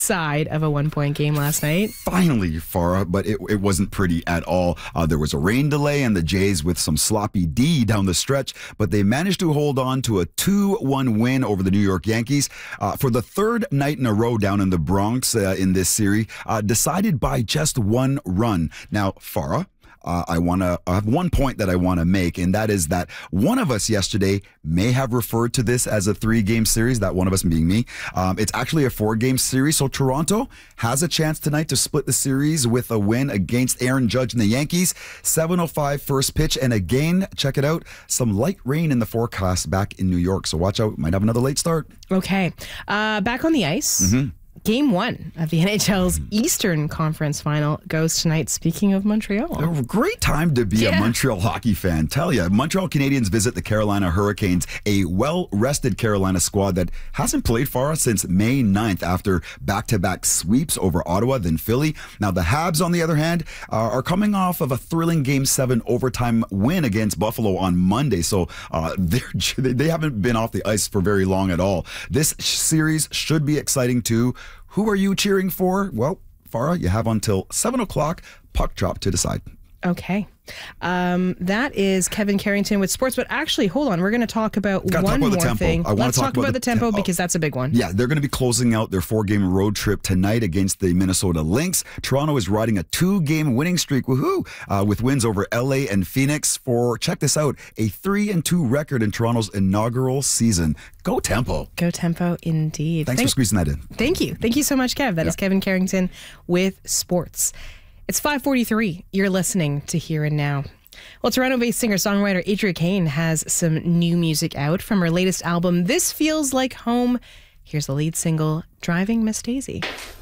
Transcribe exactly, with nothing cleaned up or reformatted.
side of a one-point game last night. Finally, Farah, but it, it wasn't pretty at all. Uh, there was a rain delay and the Jays with some sloppy D down the stretch, but they managed to hold on to a two one win over the New York Yankees uh, for the third night in a row down in the Bronx uh, in this series, uh, decided by just one run. Now, Farah, Uh, I want to I have one point that I want to make, and that is that one of us yesterday may have referred to this as a three-game series, that one of us being me. Um, it's actually a four-game series, so Toronto has a chance tonight to split the series with a win against Aaron Judge and the Yankees. seven oh five first pitch, and again, check it out, some light rain in the forecast back in New York, so watch out, might have another late start. Okay, uh, back on the ice. Mm-hmm. Game one of the N H L's Eastern Conference Final goes tonight. Speaking of Montreal. A great time to be yeah. a Montreal hockey fan. Tell you, Montreal Canadiens visit the Carolina Hurricanes, a well-rested Carolina squad that hasn't played far since May ninth after back-to-back sweeps over Ottawa, then Philly. Now, the Habs, on the other hand, uh, are coming off of a thrilling Game seven overtime win against Buffalo on Monday, so uh, they haven't been off the ice for very long at all. This series should be exciting, too. Who are you cheering for? Well, Farah, you have until seven o'clock, puck drop, to decide. Okay. Um, that is Kevin Carrington with sports. But actually, hold on. We're going to talk about Gotta one talk about more the tempo. thing. I Let's talk, talk about, about the, the tempo, tempo because that's a big one. Yeah, they're going to be closing out their four-game road trip tonight against the Minnesota Lynx. Toronto is riding a two-game winning streak, woohoo, uh, with wins over L A and Phoenix for, check this out, a three and two record in Toronto's inaugural season. Go Tempo. Go Tempo, indeed. Thanks Thank, for squeezing that in. Thank you. Thank you so much, Kev. That yeah. is Kevin Carrington with sports. It's five forty-three. You're listening to Here and Now. Well, Toronto-based singer-songwriter Adria Kane has some new music out from her latest album, This Feels Like Home. Here's the lead single, Driving Miss Daisy.